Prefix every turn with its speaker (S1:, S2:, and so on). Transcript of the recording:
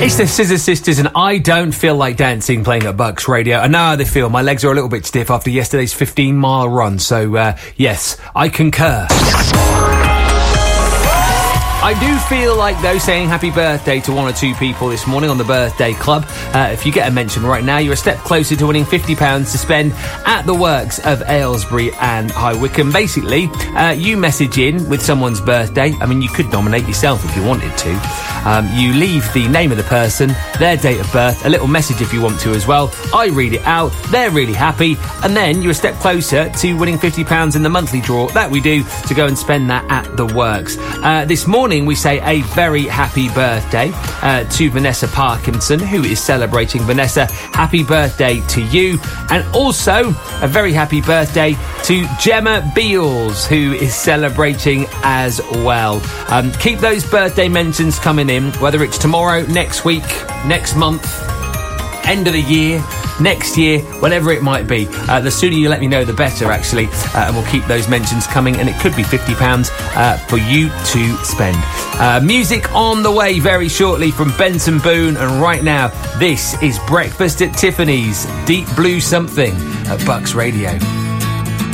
S1: It's the Scissor Sisters and I Don't Feel Like Dancing playing at Bucks Radio. I know how they feel. My legs are a little bit stiff after yesterday's 15-mile run. So, yes, I concur. I do feel like, though, saying happy birthday to one or two people this morning on the Birthday Club. If you get a mention right now, you're a step closer to winning £50 to spend at the works of Aylesbury and High Wycombe. Basically, you message in with someone's birthday. I mean, you could nominate yourself if you wanted to. You leave the name of the person, their date of birth, a little message if you want to as well. I read it out, they're really happy, and then you're a step closer to winning £50 in the monthly draw that we do to go and spend that at the works. This morning, we say a very happy birthday to Vanessa Parkinson, who is celebrating. Vanessa, happy birthday to you. And also a very happy birthday to Gemma Beals, who is celebrating as well. Keep those birthday mentions coming in, whether it's tomorrow, next week, next month, end of the year, next year, whatever it might be. The sooner you let me know, the better, actually. And we'll keep those mentions coming, and it could be £50 for you to spend. Music on the way very shortly from Benson Boone, and right now, this is Breakfast at Tiffany's, Deep Blue Something at Bucks Radio.